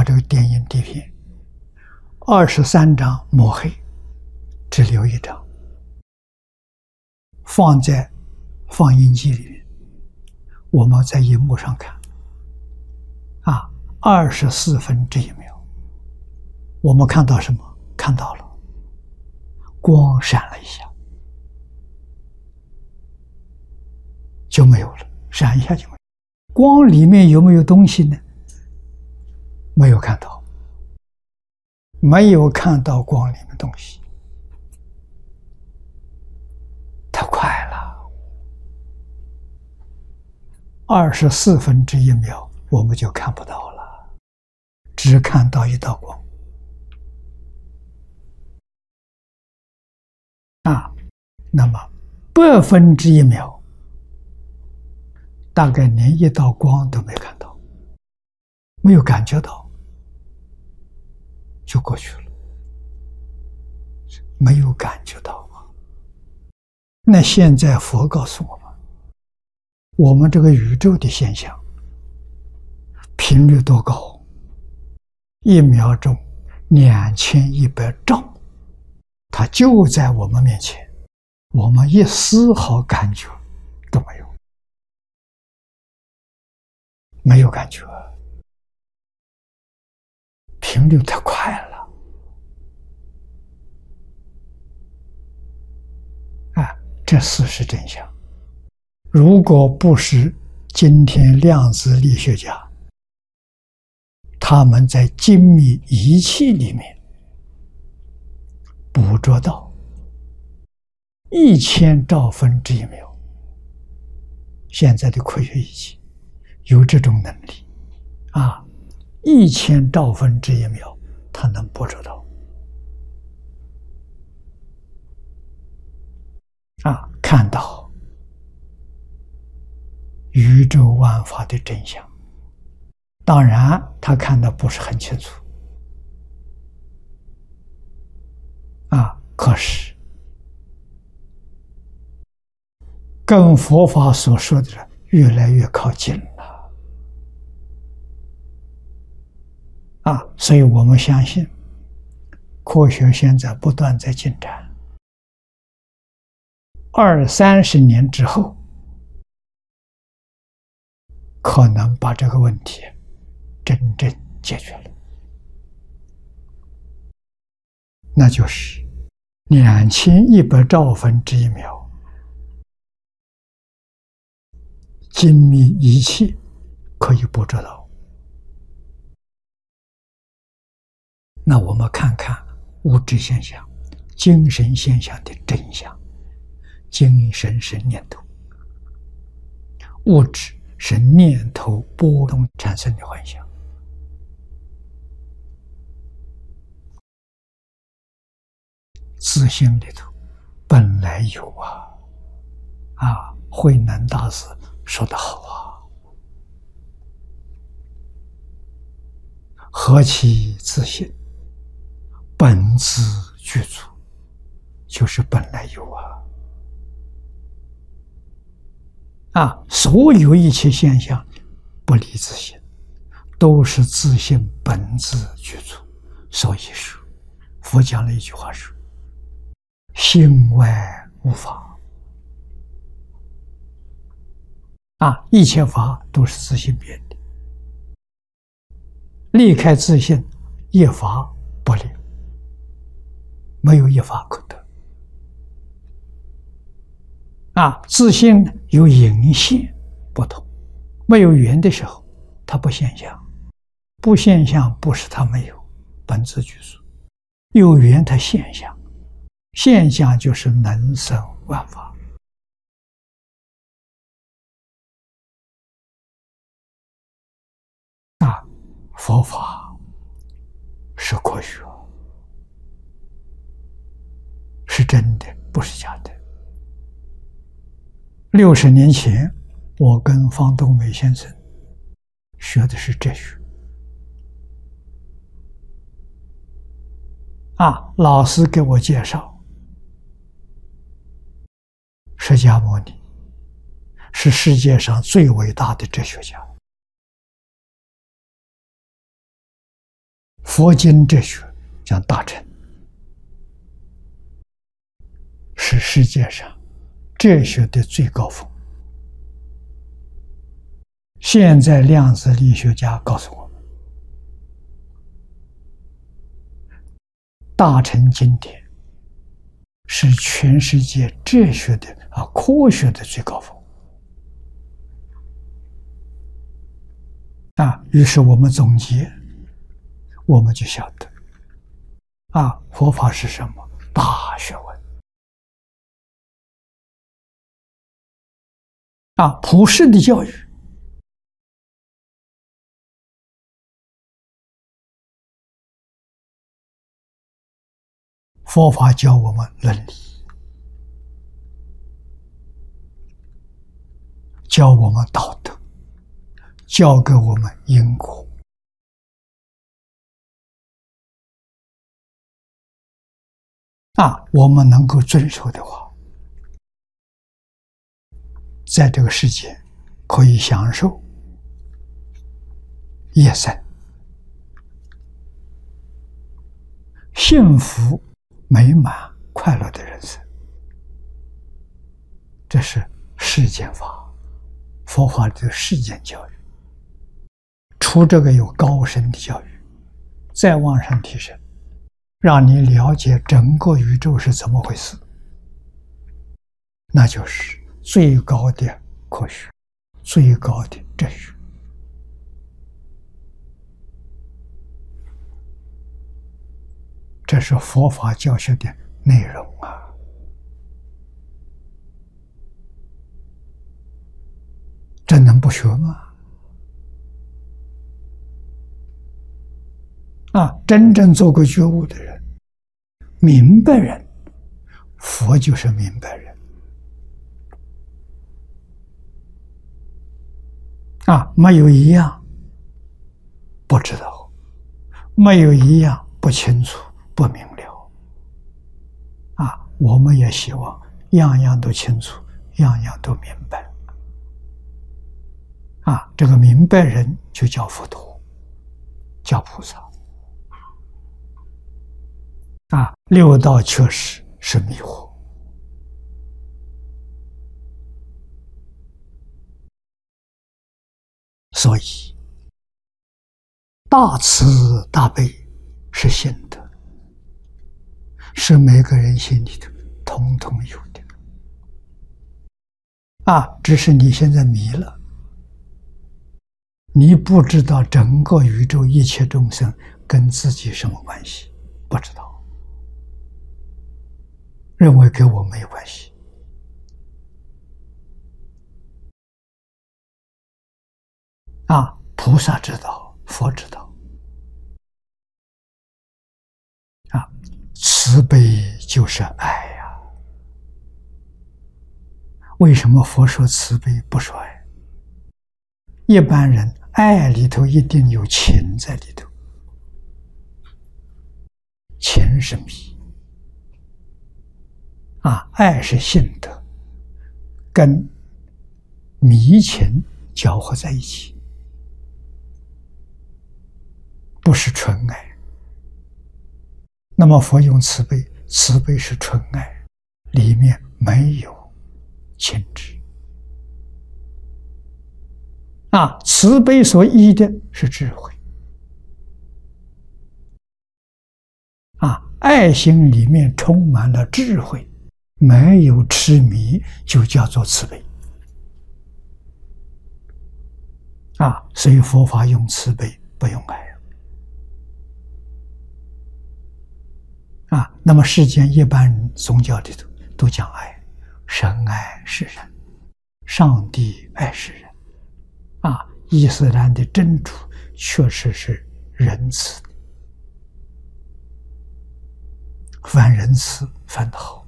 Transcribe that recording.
这个电影底片，23张抹黑，只留1张，放在放映机里面，我们在荧幕上看，24分之1秒，我们看到什么？看到了光闪了一下，就没有了，闪一下就没有。光里面有没有东西呢？没有看到，没有看到光里面东西，太快了，24分之1秒我们就看不到了，只看到一道光那么8分之1秒大概连一道光都没看到，没有感觉到，就过去了，没有感觉到。那现在佛告诉我们，我们这个宇宙的现象频率多高？1秒钟2100兆，它就在我们面前，我们一丝毫感觉都没有，没有感觉，频率太快了这事是真相。如果不是今天量子力学家他们在精密仪器里面捕捉到1000兆分之1秒，现在的科学仪器有这种能力1000兆分之1秒它能捕捉到看到宇宙万法的真相。当然他看得不是很清楚可是跟佛法所说的越来越靠近了所以我们相信科学现在不断在进展，20-30年之后可能把这个问题真正解决了，那就是2100兆分之1秒，精密仪器可以捕捉到。那我们看看物质现象、精神现象的真相。精神是念头，物质是念头波动产生的幻象。自性里头本来有慧能大师说得好何其自性，本自具足，就是本来有所有一切现象不离自性，都是自性本自具足。所以说佛讲了一句话说，性外无法一切法都是自性变的，离开自性一法不离，没有一法可得自性有隐现不同，没有缘的时候它不现象，不现象不是它没有，本自具足，有缘它现象，现象就是能生万法佛法是科学，是真的，不是假的。60年前我跟方东美先生学的是哲学老师给我介绍释迦牟尼是世界上最伟大的哲学家佛经哲学讲大乘，是世界上哲学的最高峰。现在量子力学家告诉我们，大乘经典是全世界哲学的科学的最高峰。于是我们总结，我们就晓得，佛法是什么？大学问。普世的教育，佛法教我们伦理，教我们道德，教给我们因果。我们能够遵守的话，在这个世界可以享受业生，幸福美满快乐的人生。这是世间法，佛法的世间教育。除这个有高深的教育，再往上提升，让你了解整个宇宙是怎么回事，那就是最高的科学，最高的哲学。这是佛法教学的内容这能不学吗？真正做过觉悟的人，明白人，佛就是明白人。没有一样不知道，没有一样不清楚不明了。我们也希望样样都清楚，样样都明白。这个明白人就叫佛陀，叫菩萨。六道确实是迷惑。所以大慈大悲是心的，是每个人心里头统统有的。只是你现在迷了，你不知道整个宇宙一切众生跟自己什么关系，不知道，认为跟我没有关系。菩萨知道，佛知道。慈悲就是爱呀。为什么佛说慈悲不说爱？一般人爱里头一定有情在里头，情是迷，爱是性德，跟迷情搅和在一起，不是纯爱。那么佛用慈悲，慈悲是纯爱，里面没有情执。慈悲所依的是智慧。爱心里面充满了智慧，没有痴迷，就叫做慈悲。所以佛法用慈悲，不用爱。那么世间一般人宗教里头都讲爱，神爱世人，上帝爱世人。伊斯兰的真主确实是仁慈的，凡仁慈，凡得好。